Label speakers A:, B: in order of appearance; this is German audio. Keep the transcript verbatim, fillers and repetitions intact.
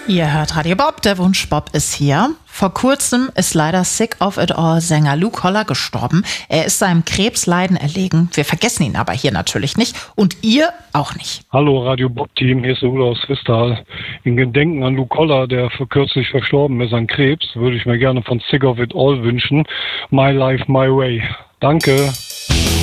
A: Ihr hört Radio Bob, der Wunsch Bob ist hier. Vor kurzem ist leider Sick of It All Sänger Luke Holler gestorben. Er ist seinem Krebsleiden erlegen. Wir vergessen ihn aber hier natürlich nicht und ihr auch nicht.
B: Hallo Radio Bob Team, hier ist der Udo aus Vistal. In Gedenken an Luke Holler, der für kürzlich verstorben ist an Krebs, würde ich mir gerne von Sick of It All wünschen. My Life, My Way. Danke.